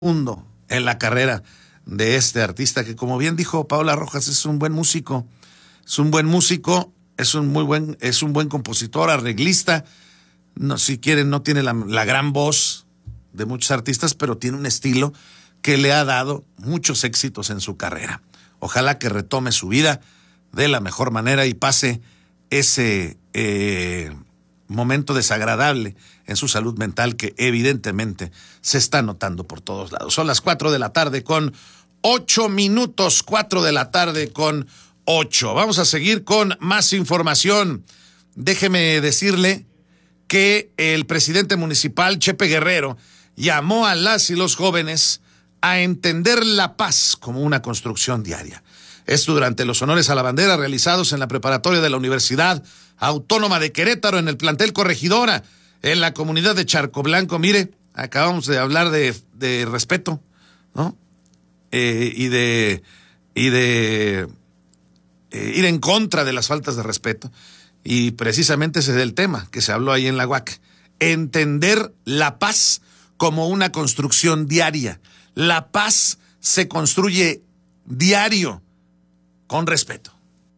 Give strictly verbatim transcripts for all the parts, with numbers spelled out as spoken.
profundo en la carrera de este artista que, como bien dijo Paola Rojas, es un buen músico, es un buen músico, es un muy buen, es un buen compositor, arreglista. No, si quieren, no tiene la, la gran voz de muchos artistas, pero tiene un estilo que le ha dado muchos éxitos en su carrera. Ojalá que retome su vida de la mejor manera y pase ese eh, momento desagradable en su salud mental que evidentemente se está notando por todos lados. Son las cuatro de la tarde con ocho minutos, cuatro de la tarde con ocho. Vamos a seguir con más información. Déjeme decirle que el presidente municipal, Chepe Guerrero, llamó a las y los jóvenes a entender la paz como una construcción diaria. Esto durante los honores a la bandera realizados en la preparatoria de la Universidad Autónoma de Querétaro, en el plantel Corregidora, en la comunidad de Charco Blanco. Mire, acabamos de hablar de, de respeto, ¿no? Eh, y de, y de eh, ir en contra de las faltas de respeto. Y precisamente ese es el tema que se habló ahí en la U A C. Entender la paz como una construcción diaria. La paz se construye diario con respeto.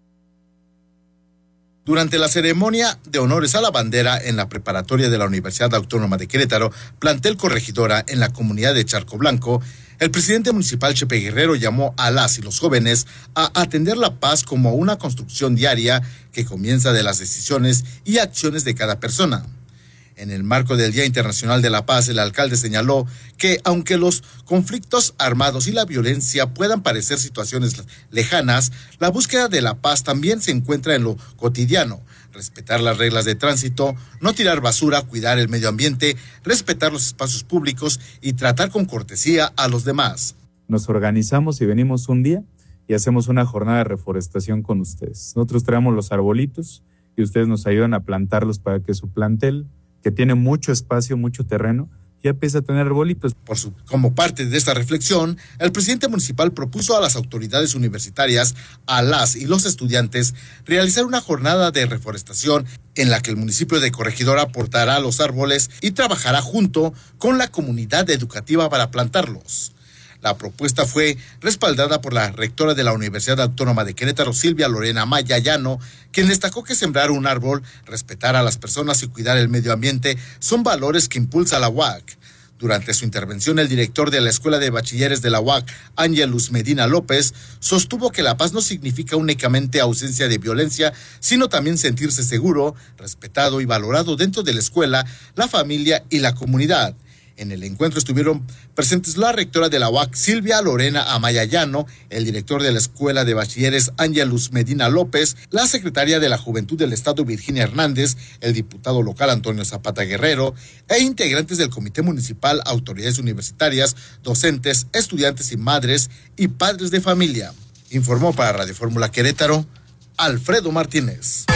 Durante la ceremonia de honores a la bandera en la preparatoria de la Universidad Autónoma de Querétaro, plantel Corregidora en la comunidad de Charco Blanco, el presidente municipal Chepe Guerrero llamó a las y los jóvenes a atender la paz como una construcción diaria que comienza de las decisiones y acciones de cada persona. En el marco del Día Internacional de la Paz, el alcalde señaló que aunque los conflictos armados y la violencia puedan parecer situaciones lejanas, la búsqueda de la paz también se encuentra en lo cotidiano. Respetar las reglas de tránsito, no tirar basura, cuidar el medio ambiente, respetar los espacios públicos y tratar con cortesía a los demás. Nos organizamos y venimos un día y hacemos una jornada de reforestación con ustedes. Nosotros traemos los arbolitos y ustedes nos ayudan a plantarlos para que su plantel, que tiene mucho espacio, mucho terreno, ya empieza a tener arbolitos. Por su, como parte de esta reflexión, el presidente municipal propuso a las autoridades universitarias, a las y los estudiantes, realizar una jornada de reforestación en la que el municipio de Corregidora aportará los árboles y trabajará junto con la comunidad educativa para plantarlos. La propuesta fue respaldada por la rectora de la Universidad Autónoma de Querétaro, Silvia Lorena Maya Llano, quien destacó que sembrar un árbol, respetar a las personas y cuidar el medio ambiente son valores que impulsa la U A C. Durante su intervención, el director de la Escuela de Bachilleres de la U A C, Ángelus Medina López, sostuvo que la paz no significa únicamente ausencia de violencia, sino también sentirse seguro, respetado y valorado dentro de la escuela, la familia y la comunidad. En el encuentro estuvieron presentes la rectora de la U A C, Silvia Lorena Amaya Llano, el director de la Escuela de Bachilleres, Ángelus Medina López, la secretaria de la Juventud del Estado, Virginia Hernández, el diputado local, Antonio Zapata Guerrero, e integrantes del Comité Municipal, autoridades universitarias, docentes, estudiantes y madres y padres de familia. Informó para Radio Fórmula Querétaro, Alfredo Martínez.